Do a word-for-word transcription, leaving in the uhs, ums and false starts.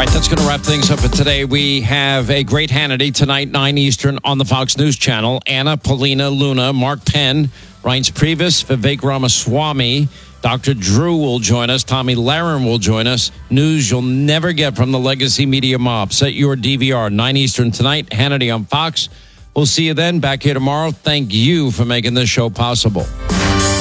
All right, that's going to wrap things up for today. We have a great Hannity tonight, nine Eastern on the Fox News Channel. Anna, Paulina, Luna, Mark Penn, Reince Priebus, Vivek Ramaswamy, Doctor Drew will join us. Tommy Lahren will join us. News you'll never get from the legacy media mob. Set your D V R, nine Eastern tonight. Hannity on Fox. We'll see you then. Back here tomorrow. Thank you for making this show possible.